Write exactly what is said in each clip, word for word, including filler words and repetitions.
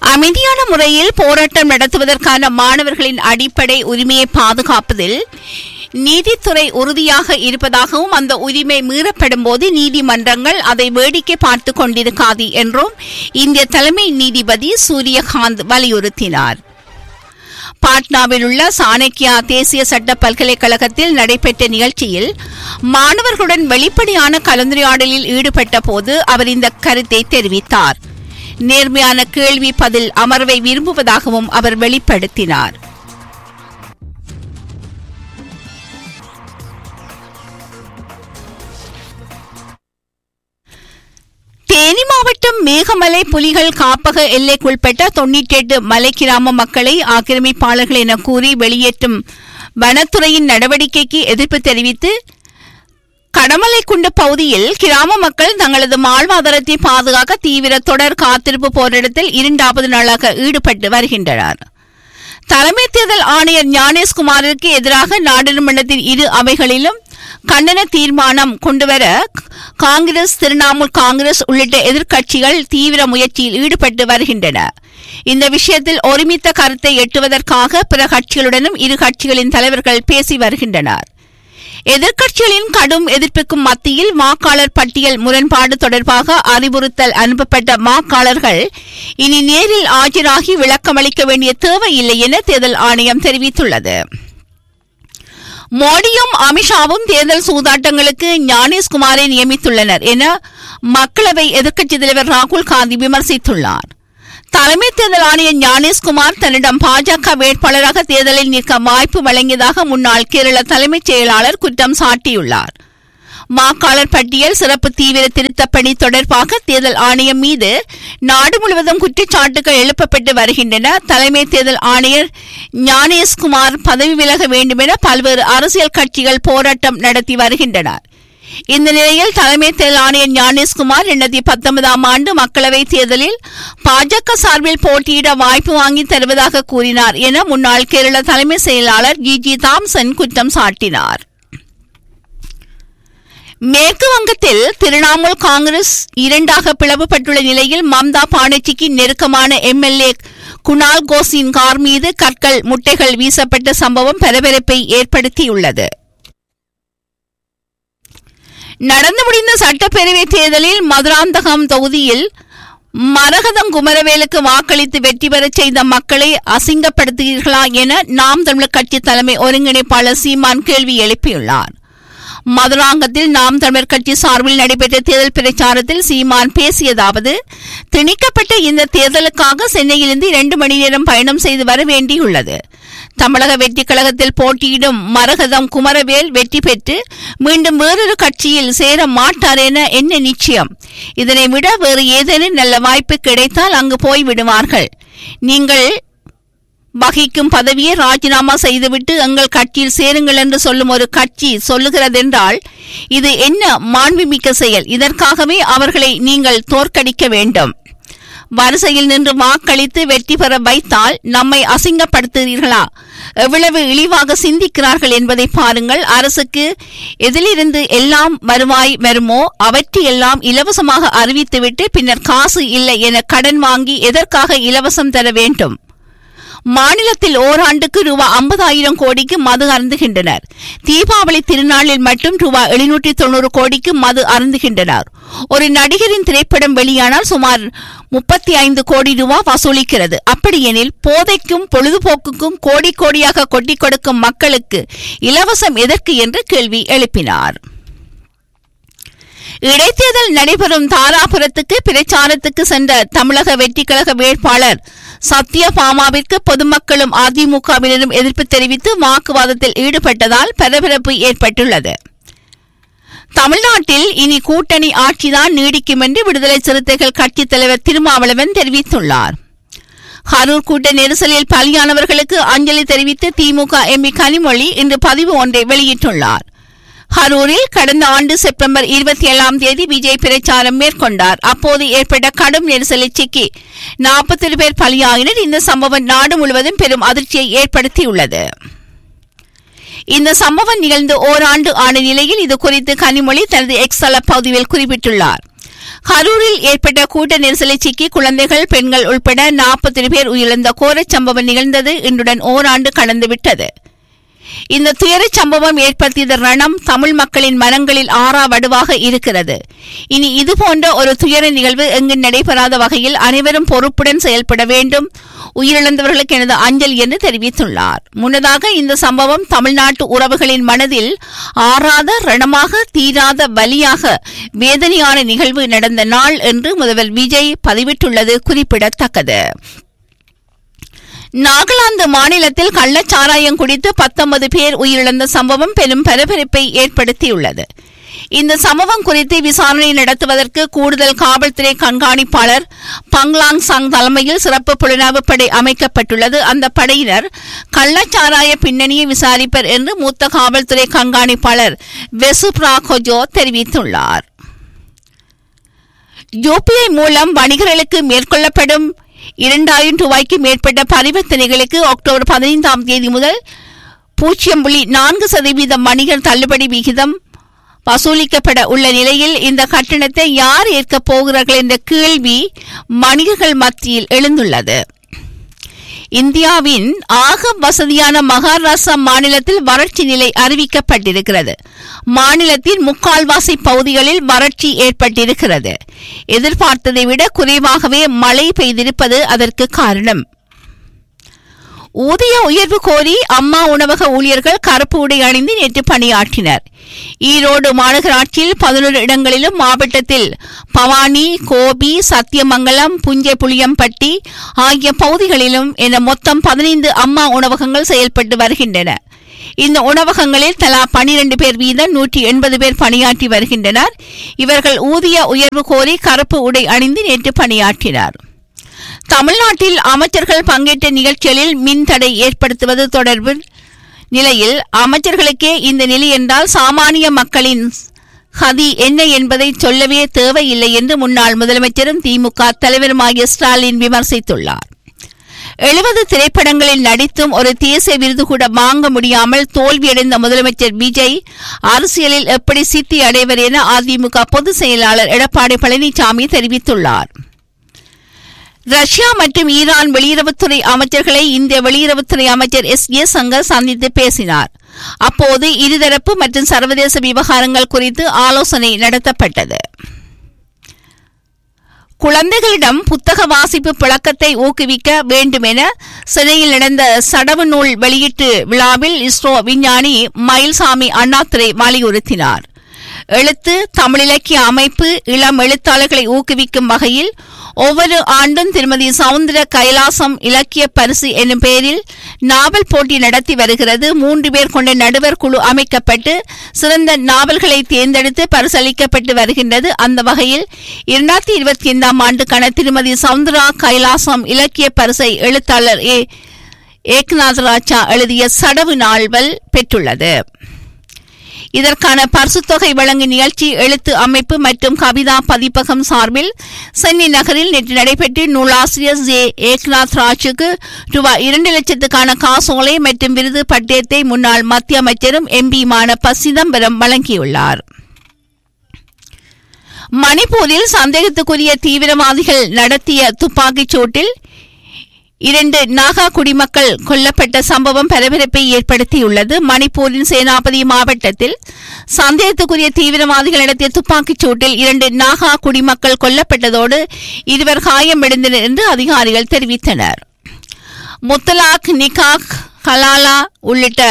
அமைதியான முறையில் போராட்டம் நடத்துவதற்கான மாணவர்களின் அடிப்படை உரிமையை பாதுகாப்பதில் நீதித்துறை உறுதியாக இருப்பதாகவும் அந்த உரிமை மீறப்படும் போது நீதிமன்றங்கள் அதை வேடிக்கை பார்த்து கொண்டிருக்காது என்றும் இந்திய தலைமை நீதிபதி சூரியகாந்த் வலியுறுத்தினார். பாட்னாவில் உள்ள சாணக்கியா தேசிய சட்ட பல்கலைக்கழகத்தில் நடைபெற்ற நிகழ்ச்சியில் மாணவர்களுடன் வெளிப்படையான கலந்துரையாடலில் ஈடுபட்ட போது அவர் இந்த கருத்தை தெரிவித்தார். நேர்மையான கேள்வி பதில் அமர்வை விரும்புவதாகவும் அவர் வெளிப்படுத்தினார். தேனி மாவட்டம் மேகமலை புலிகள் காப்பக எல்லைக்குட்பட்ட தொன்னூற்றி எட்டு மலை கிராம மக்களை ஆக்கிரமிப்பாளர்கள் என கூறி வெளியேற்றும் வனத்துறையின் நடவடிக்கைக்கு எதிர்ப்பு தெரிவித்து கடமலைக்குண்டு பகுதியில் கிராம மக்கள் தங்களது வாழ்வாதாரத்தை பாதுகாக்க தீவிர தொடர் காத்திருப்பு போராட்டத்தில் இரண்டாவது நாளாக ஈடுபட்டு வருகின்றனர். தலைமை தேர்தல் ஆணையர் ஞானேஷ்குமாருக்கு எதிராக நாடாளுமன்றத்தின் இரு அவைகளிலும் கண்டன தீர்மானம் கொண்டுவர காங்கிரஸ், திரிணாமுல் காங்கிரஸ் உள்ளிட்ட எதிர்க்கட்சிகள் தீவிர முயற்சியில் ஈடுபட்டு வருகின்றன. இந்த விஷயத்தில் ஒருமித்த கருத்தை எட்டுவதற்காக பிற கட்சிகளுடனும் இரு கட்சிகளின் தலைவர்கள் பேசி வருகின்றனர். எதிர்க்கட்சிகளின் கடும் எதிர்ப்புக்கும் மத்தியில் வாக்காளர் பட்டியல் முரண்பாடு தொடர்பாக அறிவுறுத்தல் அனுப்பப்பட்ட வாக்காளர்கள் இனி நேரில் ஆஜராகி விளக்கமளிக்க வேண்டிய தேவையில்லை என தேர்தல் ஆணையம் தெரிவித்துள்ளது. மோடியும் அமித்ஷாவும் தேர்தல் சூதாட்டங்களுக்கு ஞானேஷ்குமாரை நியமித்துள்ளனர் என மக்களவை எதிர்க்கட்சித் தலைவர் ராகுல் காந்தி விமர்சித்துள்ளார். தலைமை தேர்தல் ஆணையர் ஞானேஷ்குமார் தன்னிடம் பாஜக வேட்பாளராக தேர்தலில் நிற்க வாய்ப்பு வழங்கியதாக முன்னாள் கேரள தலைமைச் செயலாளர் குற்றம் சாட்டியுள்ளார். வாக்காளர் பட்டியல் சிறப்பு தீவிர திருத்தப் பணி தொடர்பாக தேர்தல் ஆணையம் மீது நாடு முழுவதும் குற்றச்சாட்டுகள் எழுப்பப்பட்டு வருகின்றன. தலைமை தேர்தல் ஆணையர் ஞானேஷ்குமார் பதவி விலக வேண்டும் என பல்வேறு அரசியல் கட்சிகள் போராட்டம் நடத்தி வருகின்றனர். இந்த நிலையில் தலைமை தேர்தல் ஆணையர் ஞானேஷ்குமார் இரண்டாயிரத்தி பத்தொன்பதாம் ஆண்டு மக்களவைத் தேர்தலில் பாஜக சார்பில் போட்டியிட வாய்ப்பு வாங்கி தருவதாக கூறினார் என முன்னாள் கேரள தலைமை செயலாளர் ஜி ஜி தாம்சன் குற்றம் சாட்டினார். மேற்கு வங்கத்தில் திரிணாமுல் காங்கிரஸ் இரண்டாக பிளவுபட்டுள்ள நிலையில் மம்தா பானர்ஜிக்கு நெருக்கமான M L A Kunal கோஷின் car மீது கற்கள் முட்டைகள் வீசப்பட்ட சம்பவம் பரபரப்பை ஏற்படுத்தியுள்ளது. நடந்து முடிந்த சட்டப்பேரவை தேர்தலில் மதுராந்தகம் தொகுதியில் மரகதம் குமரவேலுக்கு வாக்களித்து வெற்றி பெறச் செய்த மக்களை அசிங்கப்படுத்துகிறீர்களா என நாம் தமிழர் கட்சி தலைமை ஒருங்கிணைப்பாளர் சீமான் கேள்வி எழுப்பியுள்ளார். மதுராங்கத்தில் நாம் தமிழர் கட்சி சார்பில் நடைபெற்ற தேர்தல் பிரச்சாரத்தில் சீமான் பேசியதாவது: திணிக்கப்பட்ட இந்த தேர்தலுக்காக சென்னையிலிருந்து இரண்டு மணி நேரம் பயணம் செய்து வர வேண்டியுள்ளது. தமிழக வெற்றி கழகத்தில் போட்டியிடும் மரகதம் குமரவேல் வெற்றி பெற்று மீண்டும் வேறொரு கட்சியில் சேர மாட்டார் என என்ன நிச்சயம்? இதனை விட வேறு ஏதேனும் நல்ல வாய்ப்பு கிடைத்தால் அங்கு போய்விடுவார்கள். நீங்கள் வகிக்கும் பதவியை ராஜினாமா செய்துவிட்டு எங்கள் கட்சியில் சேருங்கள் என்று சொல்லும் ஒரு கட்சி சொல்லுகிறதென்றால் இது என்ன மாண்புமிக்க செயல்? இதற்காகவே அவர்களை நீங்கள் தோற்கடிக்க வேண்டும். வரிசையில் நின்று வாக்களித்து வெற்றி பெற வைத்தால் நம்மை அசிங்கப்படுத்துகிறீர்களா? எவ்வளவு இழிவாக சிந்திக்கிறார்கள் என்பதை பாருங்கள். அரசுக்கு எதிலிருந்து எல்லாம் வருவாய் வருமோ அவற்றையெல்லாம் இலவசமாக அறிவித்துவிட்டு பின்னர் காசு இல்லை என கடன் வாங்கி எதற்காக இலவசம் தர வேண்டும்? மாநிலத்தில் ஓராண்டுக்கு ரூபாய் ஐம்பதாயிரம் கோடிக்கு மது அருந்துகின்றனர். தீபாவளி திருநாளில் மட்டும் ரூபாய் எழுநூற்றி தொண்ணூறு கோடிக்கு மது அருந்துகின்றனர். ஒரு நடிகரின் திரைப்படம் வெளியானால் சுமார் முப்பத்தி ஐந்து கோடி ரூபாய் வசூலிக்கிறது. அப்படியெனில் போதைக்கும் பொழுதுபோக்குக்கும் கோடி கோடியாக கொட்டி கொடுக்கும் மக்களுக்கு இலவசம் எதற்கு என்று கேள்வி எழுப்பினார். இடைத்தேர்தல் நடைபெறும் தாராபுரத்துக்கு பிரச்சாரத்துக்கு சென்ற தமிழக வெற்றி கழக வேட்பாளர் சத்யபாமாவிற்கு பொதுமக்களும் அதிமுகவினரும் எதிர்ப்பு தெரிவித்து வாக்குவாதத்தில் ஈடுபட்டதால் பரபரப்பு ஏற்பட்டுள்ளது. தமிழ்நாட்டில் இனி கூட்டணி ஆட்சிதான் நீடிக்கும் என்று விடுதலை சிறுத்தைகள் கட்சித் தலைவர் திருமாவளவன் தெரிவித்துள்ளார். கரூர் கூட்ட நெரிசலில் பலியானவர்களுக்கு அஞ்சலி தெரிவித்து திமுக எம்பி கனிமொழி இன்று பதிவு ஒன்றை வெளியிட்டுள்ளார். கரூரில் கடந்த ஆண்டு செப்டம்பர் இருபத்தி ஏழாம் தேதி விஜய் பிரச்சாரம் மேற்கொண்டார். அப்போது ஏற்பட்ட கடும் நெரிசலில் சிக்கி நாற்பத்தி பேர் பலியாகினர். இந்த சம்பவம் நாடு முழுவதும் பெரும் அதிர்ச்சியை ஏற்படுத்தியுள்ளது. இந்த சம்பவம் நிகழ்ந்து ஓராண்டு ஆன நிலையில் இது குறித்து கனிமொழி தனது எக்ஸ் தள பதிவில் குறிப்பிட்டுள்ளார். கரூரில் ஏற்பட்ட கூட்ட நெரிசலில் சிக்கி குழந்தைகள் பெண்கள் உட்பட நாற்பது பேர் உயிரிழந்த கோரச் சம்பவம் நிகழ்ந்தது இன்றுடன் ஓராண்டு கடந்துவிட்டது. இந்த துயரச் சம்பவம் ஏற்படுத்திய ரணம் தமிழ் மக்களின் மனங்களில் ஆறா வடுவாக இருக்கிறது. இனி இதுபோன்ற ஒரு துயர நிகழ்வு எங்கு நடைபெறாத வகையில் அனைவரும் பொறுப்புடன் செயல்பட வேண்டும். உயிரிழந்தவர்களுக்கு எனது அஞ்சலி என்று தெரிவித்துள்ளார். முன்னதாக இந்த சம்பவம் தமிழ்நாட்டு உறவுகளின் மனதில் ஆறாத ரணமாக தீராத வலியாக வேதனையான நிகழ்வு நடந்த நாள் என்று முதல்வர் விஜய் பதிவிட்டுள்ளது குறிப்பிடத்தக்கது. நாகாலாந்து மாநிலத்தில் கள்ளச்சாராயம் குடித்து பத்தொன்பது பேர் உயிரிழந்த சம்பவம் பெரும் பரபரப்பை ஏற்படுத்தியுள்ளது. இந்த சம்பவம் குறித்து விசாரணை நடத்துவதற்கு கூடுதல் காவல்துறை கண்காணிப்பாளர் பங்லாங் சாங் தலைமையில் சிறப்பு புலனாய்வு படை அமைக்கப்பட்டுள்ளது. அந்த படையினர் கள்ளச்சாராய பின்னணியை விசாரிப்பர் என்று மூத்த காவல்துறை கண்காணிப்பாளர் வெசுப்ரா கொஜோ தெரிவித்துள்ளார். யூபிஐ மூலம் வணிகர்களுக்கு மேற்கொள்ளப்படும் இரண்டாயிரம் ரூபாய்க்கு மேற்பட்ட பரிவர்த்தனைகளுக்கு அக்டோபர் பதினைந்தாம் தேதி முதல் பூஜ்ஜியம் புள்ளி நான்கு சதவீதம் வணிகர் தள்ளுபடி விகிதம் வசூலிக்கப்பட உள்ள நிலையில் இந்த கட்டணத்தை யார் ஏற்கப் போகிறார்கள் என்ற கேள்வி வணிகர்கள் மத்தியில் எழுந்துள்ளது. இந்தியாவின் ஆக வசதியான மகாராஷ்டிரா மாநிலத்தில் வறட்சி நிலை அறிவிக்கப்பட்டிருக்கிறது. மாநிலத்தின் முக்கால்வாசி பகுதிகளில் வறட்சி ஏற்பட்டிருக்கிறது. எதிர்பார்த்ததை விட குறைவாகவே மழை பெய்திருப்பது அதற்கு காரணம். ஊதிய உயர்வு கோரி அம்மா உணவக ஊழியர்கள் கருப்பு உடை அணிந்து நேற்று பணியாற்றினர். ஈரோடு மாநகராட்சியில் பதினொரு இடங்களிலும், மாவட்டத்தில் பவானி, கோபி, சத்தியமங்கலம், புஞ்சை புளியம்பட்டி ஆகிய பகுதிகளிலும் என மொத்தம் பதினைந்து அம்மா உணவகங்கள் செயல்பட்டு வருகின்றன. இந்த உணவகங்களில் தலா பனிரண்டு பேர் வீதம் நூற்றி எண்பது பேர் பணியாற்றி வருகின்றனர். இவர்கள் ஊதிய உயர்வு கோரி கருப்பு உடை அணிந்து நேற்று பணியாற்றினர். தமிழ்நாட்டில் அமைச்சர்கள் பங்கேற்ற நிகழ்ச்சிகளில் மின் தடை ஏற்படுத்துவது தொடர்பில் நிலையில் அமைச்சர்களுக்கே இந்த நிலை என்றால் சாமானிய மக்களின் கதி என்ன என்பதை சொல்லவே தேவையில்லை என்று முன்னாள் முதலமைச்சரும் திமுக தலைவருமாகிய ஸ்டாலின் விமர்சித்துள்ளார். எழுபது திரைப்படங்களில் நடித்தும் ஒரு தேசிய விருது கூட வாங்க முடியாமல் தோல்வியடைந்த முதலமைச்சர் விஜய் அரசியலில் எப்படி சித்தி அடைவர் என அதிமுக பொதுச் செயலாளர் எடப்பாடி பழனிசாமி தெரிவித்துள்ளார். ரஷ்யா மற்றும் ஈரான் வெளியுறவுத்துறை அமைச்சர்களை இந்திய வெளியுறவுத்துறை அமைச்சர் எஸ் ஏ சங்கர் சந்தித்து பேசினார். அப்போது இருதரப்பு மற்றும் சர்வதேச விவகாரங்கள் குறித்து ஆலோசனை நடத்தப்பட்டது. குழந்தைகளிடம் புத்தக வாசிப்பு பழக்கத்தை ஊக்குவிக்க வேண்டும் என சென்னையில் நடந்த சடவு நூல் வெளியீட்டு விழாவில் இஸ்ரோ விஞ்ஞானி மயில்சாமி அண்ணாதுரை வலியுறுத்தினார். எழுத்து தமிழிலக்கிய அமைப்பு இளம் எழுத்தாளர்களை ஊக்குவிக்கும் வகையில் ஒவ்வொரு ஆண்டும் திருமதி சவுந்தர கைலாசம் இலக்கிய பரிசு என்னும் பெயரில் நாவல் போட்டி நடத்தி வருகிறது. மூன்று பேர் கொண்ட நடுவர் குழு அமைக்கப்பட்டு சிறந்த நாவல்களை தேர்ந்தெடுத்து பரிசளிக்கப்பட்டு வருகின்றது. அந்த வகையில் இரண்டாயிரத்தி இருபத்தி ஐந்தாம் ஆண்டுக்கான திருமதி சவுந்தரா கைலாசம் இலக்கிய பரிசை எழுத்தாளர் ஏ ஏக்நாத் ராஜா எழுதிய சடவு நாவல் பெற்றுள்ளது. இதற்கான பரிசுத்தொகை வழங்கும் நிகழ்ச்சி எழுத்து அமைப்பு மற்றும் கவிதா பதிப்பகம் சார்பில் சென்னை நகரில் நேற்று நடைபெற்று நூலாசிரியர் ஜே ஏக்நாத் ராஜுக்கு ரூபாய் இரண்டு லட்சத்துக்கான காசோலை மற்றும் விருது பட்டயத்தை முன்னாள் மத்திய அமைச்சரும் எம்பியுமான ப சிதம்பரம் வழங்கியுள்ளார். மணிப்பூரில் சந்தேகத்துக்குரிய தீவிரவாதிகள் நடத்திய துப்பாக்கிச் சூட்டில் இரண்டு நாகா குடிமக்கள் கொல்லப்பட்ட சம்பவம் பரபரப்பை ஏற்படுத்தியுள்ளது. மணிப்பூரின் சேனாபதி மாவட்டத்தில் சந்தேகத்துக்குரிய தீவிரவாதிகள் நடத்திய துப்பாக்கிச் சூட்டில் இரண்டு நாகா குடிமக்கள் கொல்லப்பட்டதோடு இருவர் காயமடைந்தனர் என்று அதிகாரிகள் தெரிவித்தனர். முத்தலாக், நிகாஹ், ஹலாலா உள்ளிட்ட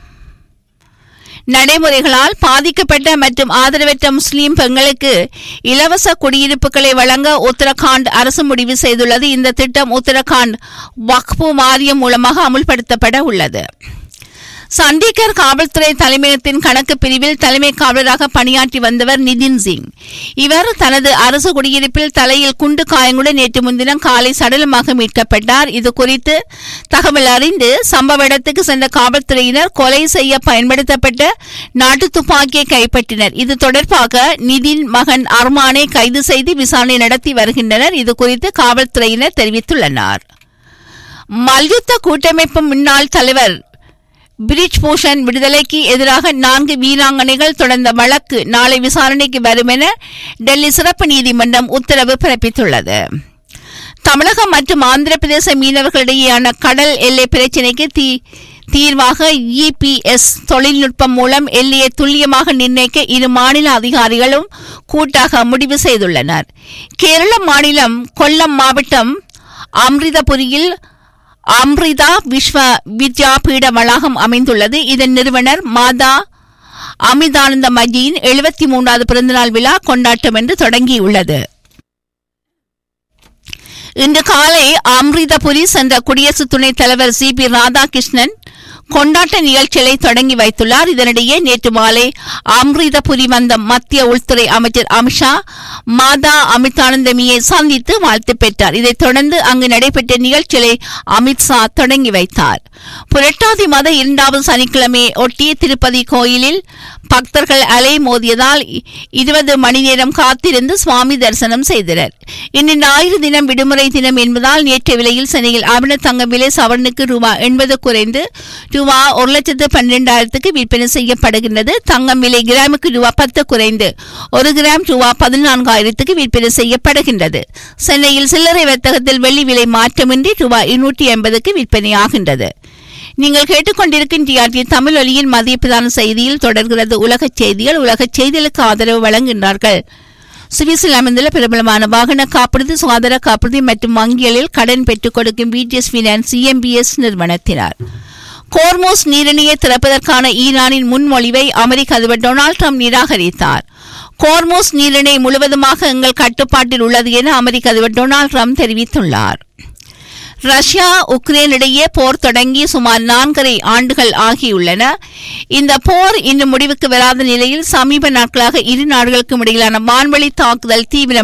நடைமுறைகளால் பாதிக்கப்பட்ட மற்றும் ஆதரவற்ற முஸ்லீம் பெண்களுக்கு இலவச குடியிருப்புகளை வழங்க உத்தரகாண்ட் அரசு முடிவு செய்துள்ளது. இந்த திட்டம் உத்தரகாண்ட் வக்ஃபு வாரியம் மூலமாக அமுல்படுத்தப்பட உள்ளது. சண்டிகர் காவல்துறை தலைமையகத்தின் கணக்கு பிரிவில் தலைமை காவலராக பணியாற்றி வந்தவர் நிதின் சிங். இவர் தனது அரசு குடியிருப்பில் தலையில் குண்டு காயங்களுடன் நேற்று முன்தினம் காலை சடலமாக மீட்கப்பட்டார். இது குறித்து தகவல் அறிந்து சம்பவ இடத்துக்கு சென்ற காவல்துறையினர் கொலை செய்ய பயன்படுத்தப்பட்ட நாட்டு துப்பாக்கியை கைப்பற்றினர். இது தொடர்பாக நிதின் மகன் அர்மானை கைது செய்து விசாரணை நடத்தி வருகின்றனர். இது குறித்து காவல்துறையினர் தெரிவித்துள்ளனர். மல்யுத்த கூட்டமைப்பு முன்னாள் தலைவர் பிரிஜ் பூஷன் விடுதலைக்கு எதிராக நான்கு வீராங்கனைகள் தொடர்ந்த வழக்கு நாளை விசாரணைக்கு வரும் என டெல்லி சிறப்பு நீதிமன்றம் உத்தரவு பிறப்பித்துள்ளது. தமிழகம் மற்றும் ஆந்திர பிரதேச மீனவர்களிடையேயான கடல் எல்லை பிரச்சினைக்கு தீ தீர்வாக இபிஎஸ் தொழில்நுட்பம் மூலம் எல்லையை துல்லியமாக நிர்ணயிக்க இரு மாநில அதிகாரிகளும் கூட்டாக முடிவு செய்துள்ளனர். கேரள மாநிலம் கொல்லம் மாவட்டம் அம்ரிதபுரியில் அம்ரிதா விஸ்வ வித்யாபீட வளாகம் அமைந்துள்ளது. இதன் நிறுவனர் மாதா அமிர்தானந்த மஜியின் எழுபத்தி மூன்றாவது பிறந்தநாள் விழா கொண்டாட்டம் என்று தொடங்கியுள்ளது. இன்று காலை அம்ரிதபுரி சென்ற குடியரசு துணைத் தலைவர் சி பி ராதாகிருஷ்ணன் கொண்டாட்ட நிகழ்ச்சிகளை தொடங்கி வைத்துள்ளார். இதனிடையே நேற்று மாலை அம்ரிதபுரி வந்த மத்திய உள்துறை அமைச்சர் அமித்ஷா மாதா அமிர்தானந்தமியை சந்தித்து வாழ்த்து பெற்றார். இதைத் தொடர்ந்து அங்கு நடைபெற்ற நிகழ்ச்சிகளை அமித்ஷா தொடங்கி வைத்தார். புரட்டாதி மாத இரண்டாவது சனிக்கிழமையை ஒட்டிய திருப்பதி கோயிலில் பக்தர்கள் அலை மோதியதால் இருபது மணி நேரம் காத்திருந்து சுவாமி தரிசனம் செய்தனர். இன்று ஞாயிறு தினம் விடுமுறை தினம் என்பதால் நேற்றைய விலையில் சென்னையில் ஆபண தங்கம் விலை சவரனுக்கு ரூபாய் எண்பது குறைந்து ரூபாய் ஒரு லட்சத்து பன்னிரெண்டாயிரத்துக்கு விற்பனை செய்யப்படுகின்றது. தங்கம் விலை கிராமுக்கு ரூபாய் பத்து குறைந்து ஒரு கிராம் ரூபாய் பதினான்காயிரத்துக்கு விற்பனை செய்யப்படுகின்றது. சென்னையில் சில்லறை வர்த்தகத்தில் வெள்ளி விலை மாற்றமின்றி ரூபாய் இருநூற்றி எண்பதுக்கு விற்பனையாகின்றது. நீங்கள் கேட்டுக்கொண்டிருக்கும் டிஆர்டி தமிழ் ஒலியின் மதிய பிரதான செய்தியில் தொடர்கிறது உலகச் செய்திகள். உலகச் செய்திகளுக்கு ஆதரவு வழங்குகின்றார்கள் சுவிஸில் அமைந்துள்ள பிரபலமான வாகன காப்புறுதி, சுகாதார காப்புறுதி மற்றும் வங்கிகளில் கடன் பெற்றுக் கொடுக்கும் விடிஎஸ் பினான்ஸ் சிஎம்பிஎஸ் நிறுவனத்தினர். கோர்மோஸ் நீரிணையை திறப்பதற்கான ஈரானின் முன்மொழிவை அமெரிக்க அதிபர் டொனால்டு ட்ரம்ப் நிராகரித்தார். கோர்மோஸ் நீரிணை முழுவதுமாக எங்கள் கட்டுப்பாட்டில் உள்ளது என அமெரிக்க அதிபர் டொனால்டு ட்ரம்ப் தெரிவித்துள்ளார். ரஷ்யா உக்ரைன் இடையே போர் தொடங்கி சுமார் நான்கரை ஆண்டுகள் ஆகியுள்ளன. இந்த போர் இன்னும் முடிவுக்கு வராத நிலையில் சமீப நாட்களாக இரு நாடுகளுக்கும் இடையிலான வான்வழி தாக்குதல் தீவிரம்